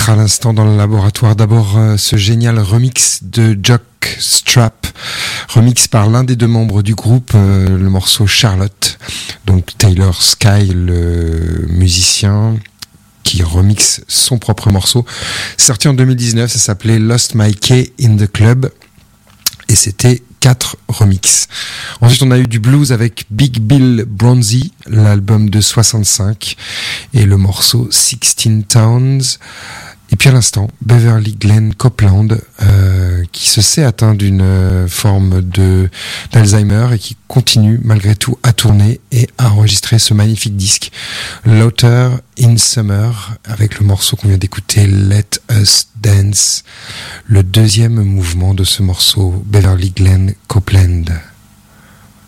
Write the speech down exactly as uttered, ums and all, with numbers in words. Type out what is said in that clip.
titres à l'instant dans le laboratoire. D'abord, euh, ce génial remix de Jock Strap, remix par l'un des deux membres du groupe, euh, le morceau Charlotte. Donc Taylor Sky, le musicien qui remixe son propre morceau. Sorti en deux mille dix-neuf, ça s'appelait Lost My Key in the Club. Et c'était quatre remixes. Ensuite, on a eu du blues avec Big Bill Bronzy, l'album de soixante-cinq, et le morceau sixteen Towns. Et puis à l'instant, Beverly Glenn Copeland, euh, qui se sait atteint d'une euh, forme de d'Alzheimer et qui continue malgré tout à tourner et à enregistrer ce magnifique disque, Laughter in Summer, avec le morceau qu'on vient d'écouter, Let Us Dance, le deuxième mouvement de ce morceau, Beverly Glenn Copeland.